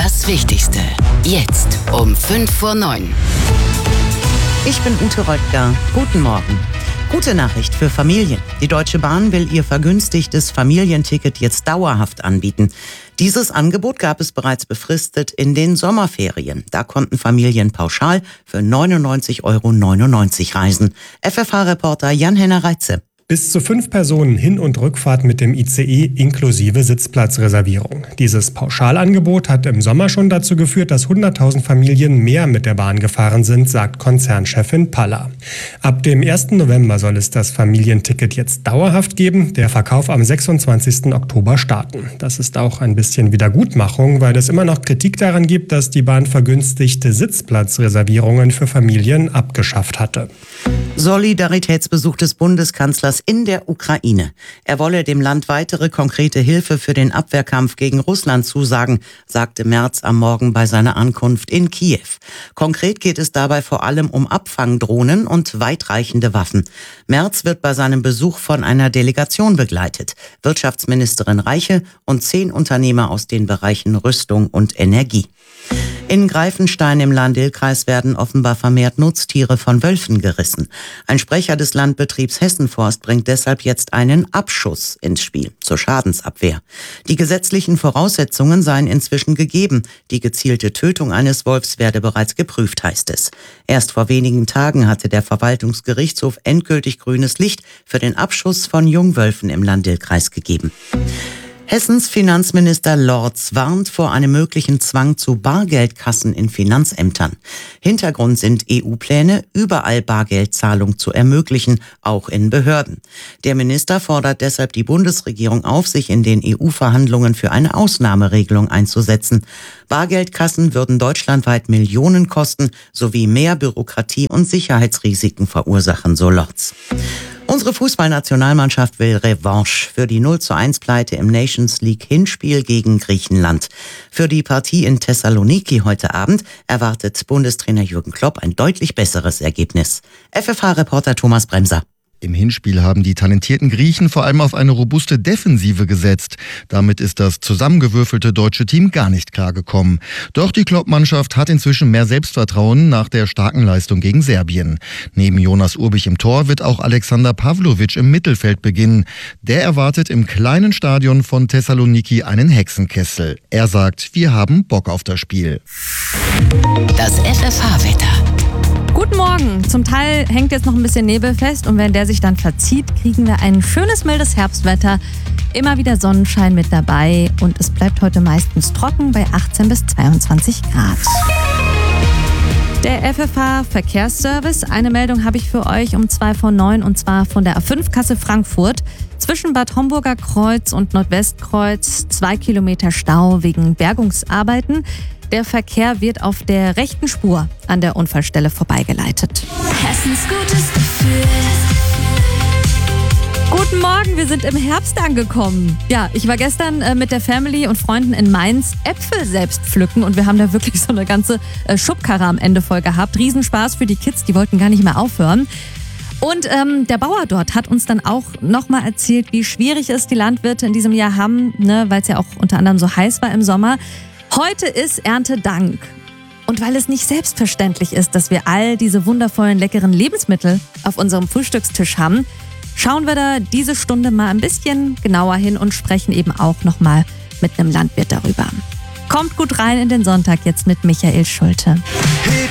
Das Wichtigste. Jetzt um 8:55. Ich bin Ute Röttger. Guten Morgen. Gute Nachricht für Familien. Die Deutsche Bahn will ihr vergünstigtes Familienticket jetzt dauerhaft anbieten. Dieses Angebot gab es bereits befristet in den Sommerferien. Da konnten Familien pauschal für 99,99 € reisen. FFH-Reporter Jan-Henner Reitze. Bis zu 5 Personen Hin- und Rückfahrt mit dem ICE inklusive Sitzplatzreservierung. Dieses Pauschalangebot hat im Sommer schon dazu geführt, dass 100.000 Familien mehr mit der Bahn gefahren sind, sagt Konzernchefin Palla. Ab dem 1. November soll es das Familienticket jetzt dauerhaft geben, der Verkauf am 26. Oktober starten. Das ist auch ein bisschen Wiedergutmachung, weil es immer noch Kritik daran gibt, dass die Bahn vergünstigte Sitzplatzreservierungen für Familien abgeschafft hatte. Solidaritätsbesuch des Bundeskanzlers in der Ukraine. Er wolle dem Land weitere konkrete Hilfe für den Abwehrkampf gegen Russland zusagen, sagte Merz am Morgen bei seiner Ankunft in Kiew. Konkret geht es dabei vor allem um Abfangdrohnen und weitreichende Waffen. Merz wird bei seinem Besuch von einer Delegation begleitet. Wirtschaftsministerin Reiche und 10 Unternehmer aus den Bereichen Rüstung und Energie. In Greifenstein im Lahn-Dill-Kreis werden offenbar vermehrt Nutztiere von Wölfen gerissen. Ein Sprecher des Landbetriebs Hessenforst bringt deshalb jetzt einen Abschuss ins Spiel zur Schadensabwehr. Die gesetzlichen Voraussetzungen seien inzwischen gegeben. Die gezielte Tötung eines Wolfs werde bereits geprüft, heißt es. Erst vor wenigen Tagen hatte der Verwaltungsgerichtshof endgültig grünes Licht für den Abschuss von Jungwölfen im Lahn-Dill-Kreis gegeben. Hessens Finanzminister Lorz warnt vor einem möglichen Zwang zu Bargeldkassen in Finanzämtern. Hintergrund sind EU-Pläne, überall Bargeldzahlung zu ermöglichen, auch in Behörden. Der Minister fordert deshalb die Bundesregierung auf, sich in den EU-Verhandlungen für eine Ausnahmeregelung einzusetzen. Bargeldkassen würden deutschlandweit Millionen kosten, sowie mehr Bürokratie und Sicherheitsrisiken verursachen, so Lorz. Unsere Fußballnationalmannschaft will Revanche für die 0:1-Pleite im Nations League Hinspiel gegen Griechenland. Für die Partie in Thessaloniki heute Abend erwartet Bundestrainer Jürgen Klopp ein deutlich besseres Ergebnis. FFH-Reporter Thomas Bremser. Im Hinspiel haben die talentierten Griechen vor allem auf eine robuste Defensive gesetzt. Damit ist das zusammengewürfelte deutsche Team gar nicht klargekommen. Doch die Klopp-Mannschaft hat inzwischen mehr Selbstvertrauen nach der starken Leistung gegen Serbien. Neben Jonas Urbich im Tor wird auch Alexander Pavlovic im Mittelfeld beginnen. Der erwartet im kleinen Stadion von Thessaloniki einen Hexenkessel. Er sagt, wir haben Bock auf das Spiel. Das FFH-Wetter. Guten Morgen. Zum Teil hängt jetzt noch ein bisschen Nebel fest und wenn der sich dann verzieht, kriegen wir ein schönes, mildes Herbstwetter. Immer wieder Sonnenschein mit dabei und es bleibt heute meistens trocken bei 18 bis 22 Grad. Der FFH Verkehrsservice. Eine Meldung habe ich für euch um 8:55 und zwar von der A5 Kassel-Frankfurt. Zwischen Bad Homburger Kreuz und Nordwestkreuz 2 Kilometer Stau wegen Bergungsarbeiten. Der Verkehr wird auf der rechten Spur an der Unfallstelle vorbeigeleitet. Hessens gutes Gefühl. Guten Morgen, wir sind im Herbst angekommen. Ja, ich war gestern mit der Family und Freunden in Mainz Äpfel selbst pflücken und wir haben da wirklich so eine ganze Schubkarre am Ende voll gehabt. Riesenspaß für die Kids, die wollten gar nicht mehr aufhören. Und der Bauer dort hat uns dann auch nochmal erzählt, wie schwierig es die Landwirte in diesem Jahr haben, ne, weil es ja auch unter anderem so heiß war im Sommer. Heute ist Erntedank. Und weil es nicht selbstverständlich ist, dass wir all diese wundervollen, leckeren Lebensmittel auf unserem Frühstückstisch haben, schauen wir da diese Stunde mal ein bisschen genauer hin und sprechen eben auch nochmal mit einem Landwirt darüber. Kommt gut rein in den Sonntag jetzt mit Michael Schulte. Heb